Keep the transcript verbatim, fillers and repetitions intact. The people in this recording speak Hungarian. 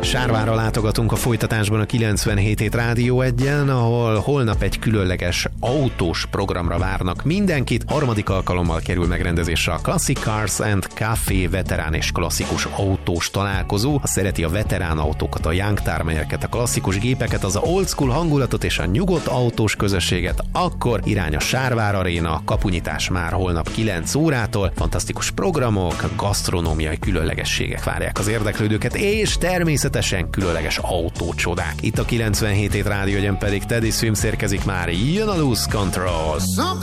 Sárvárra látogatunk a folytatásban a kilencvenhét hét Rádió egyen, ahol holnap egy különleges autós programra várnak mindenkit. Harmadik alkalommal kerül megrendezésre a Classic Cars and Café veterán és klasszikus autós találkozó. Ha szereti a veterán autókat, a youngtimereket, a klasszikus gépeket, az a old school hangulatot és a nyugodt autós közösséget, akkor irány a Sárvár Aréna, kapunyitás már holnap kilenc órától. Fantasztikus programok, gasztronómiai különlegességek várják az érdeklődőket, és természetesen különleges autócsodák. Itt a kilencvenhét hét Rádió egyen pedig Teddy Swims érkezik már, jön a Loose Control.